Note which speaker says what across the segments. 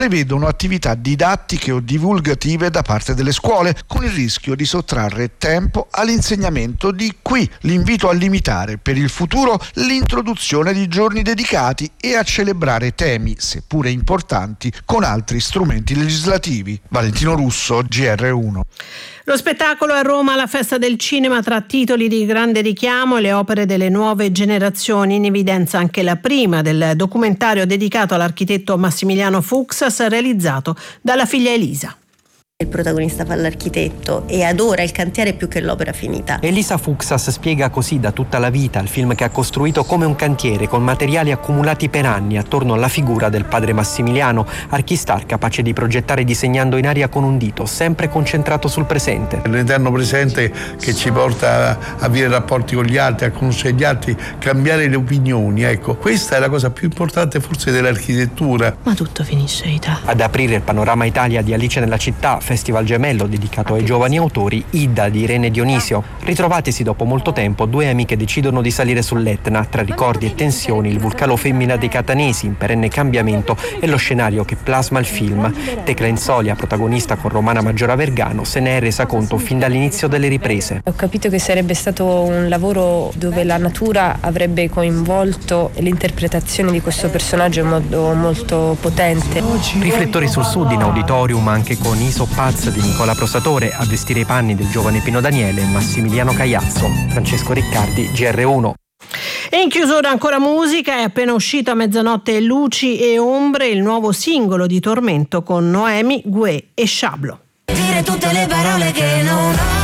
Speaker 1: prevedono attività didattiche o divulgative da parte delle scuole, con il rischio di sottrarre tempo all'insegnamento. Di qui l'invito a limitare per il futuro l'introduzione di giorni dedicati e a celebrare temi, seppure importanti, con altri strumenti legislativi. Valentino Russo, GR1.
Speaker 2: Lo spettacolo a Roma, la festa del cinema tra titoli di grande richiamo e le opere delle nuove generazioni, in evidenza anche la prima del documentario dedicato all'architetto Massimiliano Fuksas, realizzato dalla figlia Elisa.
Speaker 3: Il protagonista fa l'architetto e adora il cantiere più che l'opera finita.
Speaker 4: Elisa Fuksas spiega così da tutta la vita il film che ha costruito come un cantiere con materiali accumulati per anni attorno alla figura del padre Massimiliano, archistar capace di progettare disegnando in aria con un dito, sempre concentrato sul presente.
Speaker 5: L'eterno presente che ci porta a avere rapporti con gli altri, a conoscere gli altri, cambiare le opinioni. Ecco, questa è la cosa più importante forse dell'architettura.
Speaker 2: Ma tutto finisce Ita.
Speaker 4: Ad aprire il Panorama Italia di Alice nella città, festival gemello dedicato ai giovani autori, Ida di Irene Dionisio. Ritrovatisi dopo molto tempo, due amiche decidono di salire sull'Etna, tra ricordi e tensioni, il vulcano femmina dei Catanesi in perenne cambiamento e lo scenario che plasma il film. Tecla Insolia, protagonista con Romana Maggiora Vergano, se ne è resa conto fin dall'inizio delle riprese.
Speaker 6: Ho capito che sarebbe stato un lavoro dove la natura avrebbe coinvolto l'interpretazione di questo personaggio in modo molto potente.
Speaker 4: Riflettori sul Sud in auditorium anche con Iso Paz di Nicola Prosatore a vestire i panni del giovane Pino Daniele e Massimiliano Cagliazzo. Francesco Riccardi, GR1.
Speaker 2: E in chiusura ancora musica. È appena uscito a mezzanotte Luci e Ombre, il nuovo singolo di Tormento con Noemi, Guè e Sciablo.
Speaker 7: Dire tutte le parole che non ho.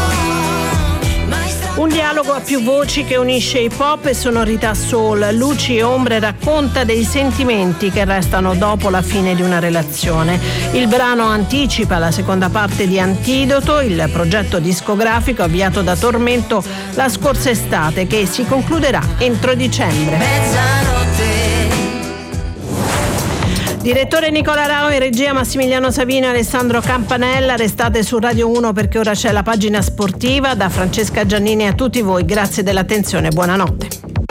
Speaker 2: Un dialogo a più voci che unisce hip hop e sonorità soul. Luci e Ombre racconta dei sentimenti che restano dopo la fine di una relazione. Il brano anticipa la seconda parte di Antidoto, il progetto discografico avviato da Tormento la scorsa estate, che si concluderà entro dicembre. Direttore Nicola Rao, in regia Massimiliano Savino e Alessandro Campanella. Restate su Radio 1 perché ora c'è la pagina sportiva. Da Francesca Giannini a tutti voi, grazie dell'attenzione, buonanotte.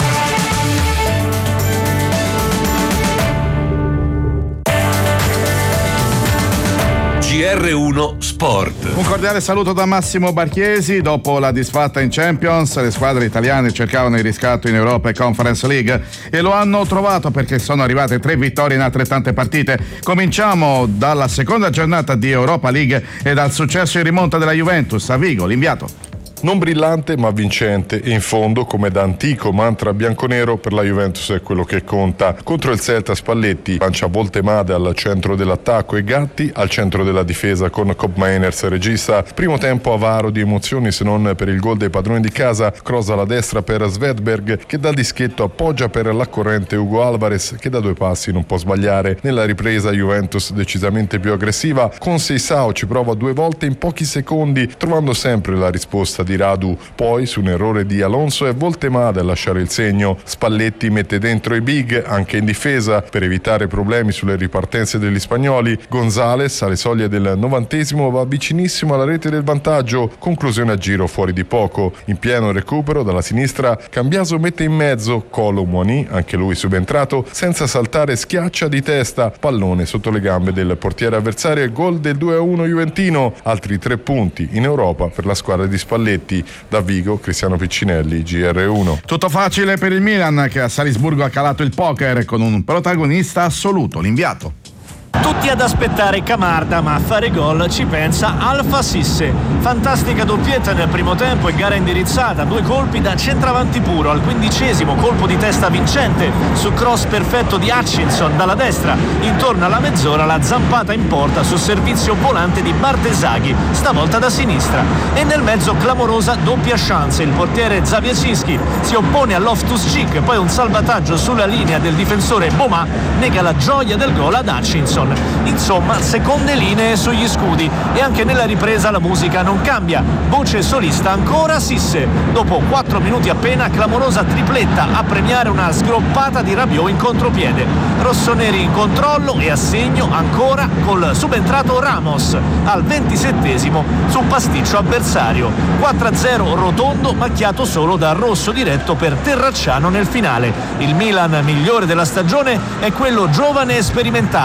Speaker 8: GR1 Sport.
Speaker 9: Un cordiale saluto da Massimo Barchiesi. Dopo la disfatta in Champions, le squadre italiane cercavano il riscatto in Europa e Conference League e lo hanno trovato, perché sono arrivate 3 vittorie in altrettante partite. Cominciamo dalla seconda giornata di Europa League e dal successo in rimonta della Juventus a Vigo. L'inviato.
Speaker 10: Non brillante ma vincente, e in fondo, come da antico mantra bianconero, per la Juventus è quello che conta. Contro il Celta Spalletti lancia Voltemade al centro dell'attacco e Gatti al centro della difesa con Koopmeiners regista. Primo tempo avaro di emozioni, se non per il gol dei padroni di casa. Cross alla destra per Svedberg che dal dischetto appoggia per l'accorrente Hugo Alvarez che da 2 passi non può sbagliare. Nella ripresa Juventus decisamente più aggressiva, con Seisao ci prova 2 volte in pochi secondi, trovando sempre la risposta di Radu. Poi su un errore di Alonso è Voltemade a lasciare il segno. Spalletti mette dentro i big anche in difesa per evitare problemi sulle ripartenze degli spagnoli. Gonzales alle soglie del 90° va vicinissimo alla rete del vantaggio, conclusione a giro fuori di poco. In pieno recupero dalla sinistra Cambiaso mette in mezzo, Colomwani, anche lui subentrato, senza saltare schiaccia di testa, pallone sotto le gambe del portiere avversario e gol del 2-1 juventino. Altri 3 punti in Europa per la squadra di Spalletti. Da Vigo, Cristiano Piccinelli, GR1.
Speaker 9: Tutto facile per il Milan, che a Salisburgo ha calato il poker con un protagonista assoluto, l'inviato.
Speaker 11: Tutti ad aspettare Camarda, ma a fare gol ci pensa Alfa Sisse. Fantastica doppietta nel primo tempo e gara indirizzata, 2 colpi da centravanti puro al 15°, colpo di testa vincente su cross perfetto di Hutchinson dalla destra. Intorno alla mezz'ora la zampata in porta su servizio volante di Bartesaghi, stavolta da sinistra. E nel mezzo clamorosa doppia chance, il portiere Zawiecinski si oppone a Loftus-Cheek, poi un salvataggio sulla linea del difensore Boma nega la gioia del gol ad Hutchinson. Insomma, seconde linee sugli scudi e anche nella ripresa la musica non cambia. Voce solista ancora Sisse. Dopo 4 minuti appena, clamorosa tripletta a premiare una sgroppata di Rabiot in contropiede. Rossoneri in controllo e a segno ancora col subentrato Ramos al 27° su pasticcio avversario. 4-0 rotondo, macchiato solo da rosso diretto per Terracciano nel finale. Il Milan migliore della stagione è quello giovane e sperimentale.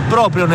Speaker 11: proprio